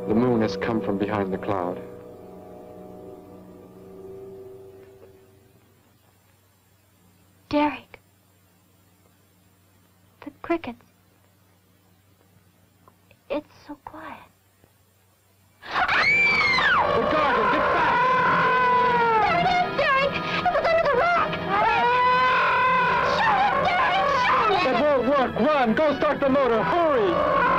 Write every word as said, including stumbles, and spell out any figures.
The moon has come from behind the cloud. Derek. The crickets. It's so quiet. The garden, get back! There it is, Derek! It was under the rock! Shoot it, Derek! Shoot it! That won't work. Run! Go start the motor. Hurry!